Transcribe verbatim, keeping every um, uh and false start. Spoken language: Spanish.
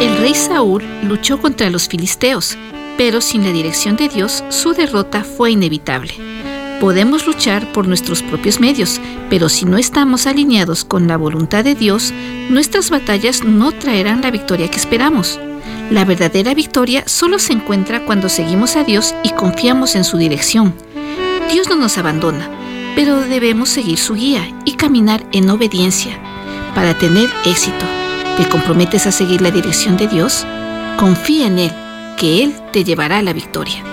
El rey Saúl luchó contra los filisteos, pero sin la dirección de Dios, su derrota fue inevitable. Podemos luchar por nuestros propios medios, pero si no estamos alineados con la voluntad de Dios, nuestras batallas no traerán la victoria que esperamos. La verdadera victoria solo se encuentra cuando seguimos a Dios y confiamos en su dirección. Dios no nos abandona, pero debemos seguir su guía y caminar en obediencia. Para tener éxito, ¿te comprometes a seguir la dirección de Dios? Confía en Él, que Él te llevará a la victoria.